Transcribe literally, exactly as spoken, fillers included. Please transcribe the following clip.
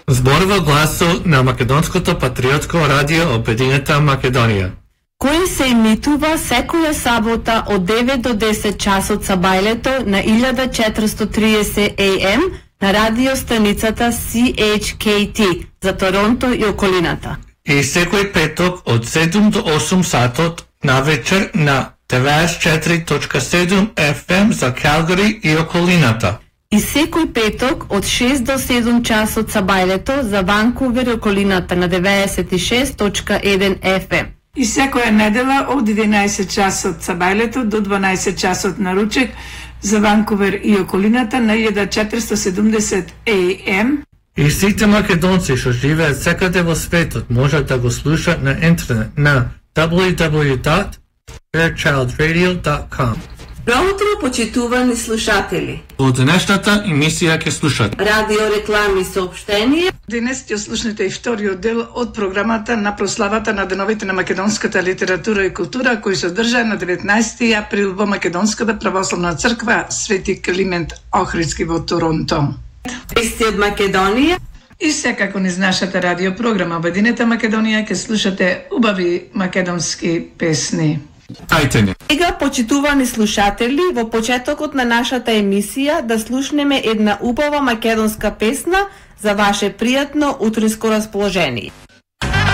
Зборува гласот на Македонското патриотско радио Обединета Македонија, кој се емитува секоја сабота од девет до десет часот са бајлето на илјада четиристотини и триесет ей ем на радиостаницата Си Еич Кей Ти за Торонто и околината. и секој петок од седум до осум сатот на вечер на деветдесет и четири точка седум еф ем за Калгари и околината. И секој петок од шест до седум часот са бајлето за Ванкувер и околината на деветдесет и шест точка еден еф ем. И секоја недела од единаесет часот са бајлето до дванаесет часот на ручек за Ванкувер и околината на илјада четиристотини и седумдесет ей ем. И сите македонци што живеат секаде во светот можат да го слушаат на интернет на дабл ю дабл ю дабл ю dot fairchild radio dot com. Добро утро, почитувани слушатели. Во денешната емисија ќе слушате Радио реклами и сообщенија. Денес ќе слушнете и вториот дел од програмата на прославата на деновите на македонската литература и култура, кој се одржа на деветнаесети април во Македонската православна црква Свети Климент Охридски во Торонто. Вести од Македонија. И секако низ нашата радиопрограма Обединета Македонија ќе слушате убави македонски песни. Ајте не. Сега, почитувани слушатели, во почетокот на нашата емисија да слушнеме една убава македонска песна за ваше пријатно утринско расположение.